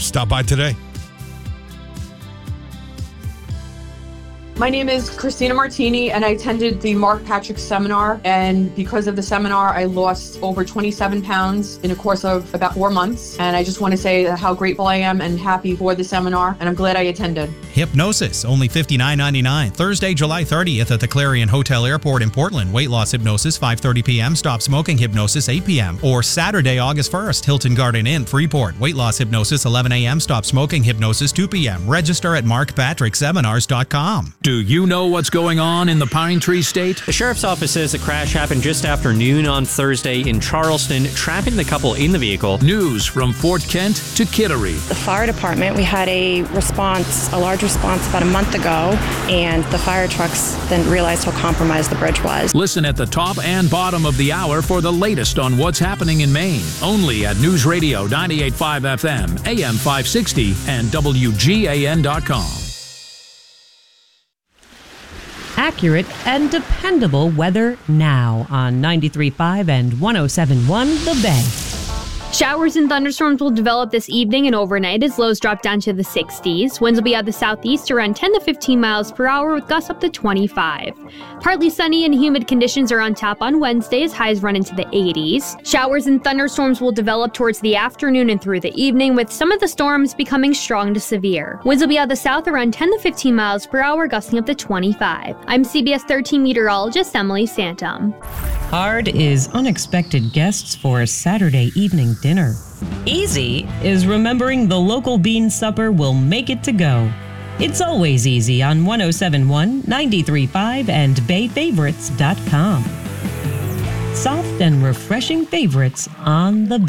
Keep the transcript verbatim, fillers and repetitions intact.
Stop by today. My name is Christina Martini, and I attended the Mark Patrick seminar. And because of the seminar, I lost over twenty-seven pounds in a course of about four months. And I just want to say how grateful I am and happy for the seminar. And I'm glad I attended. Hypnosis, only fifty-nine ninety-nine. Thursday, July thirtieth at the Clarion Hotel Airport in Portland. Weight loss hypnosis, five thirty p.m. Stop smoking hypnosis, eight p.m. Or Saturday, August first, Hilton Garden Inn, Freeport. Weight loss hypnosis, eleven a.m. Stop smoking hypnosis, two p.m. Register at mark patrick seminars dot com. Do you know what's going on in the Pine Tree State? The sheriff's office says the crash happened just after noon on Thursday in Charleston, trapping the couple in the vehicle. News from Fort Kent to Kittery. The fire department, we had a response, a large response about a month ago, and the fire trucks then realized how compromised the bridge was. Listen at the top and bottom of the hour for the latest on what's happening in Maine. Only at News Radio ninety-eight point five F M, A M five sixty, and W G A N dot com. Accurate and dependable weather now on ninety-three point five and one oh seven point one The Bay. Showers and thunderstorms will develop this evening and overnight as lows drop down to the sixties. Winds will be out the southeast around ten to fifteen miles per hour with gusts up to twenty-five. Partly sunny and humid conditions are on tap on Wednesday as highs run into the eighties. Showers and thunderstorms will develop towards the afternoon and through the evening, with some of the storms becoming strong to severe. Winds will be out the south around ten to fifteen miles per hour, gusting up to twenty-five. I'm C B S thirteen meteorologist Emily Santum. Hard is unexpected guests for a Saturday evening dinner. Easy is remembering the local bean supper will make it to go. It's always easy on one oh seven point one, ninety-three point five, and bay favorites dot com. Soft and refreshing favorites on the Bay.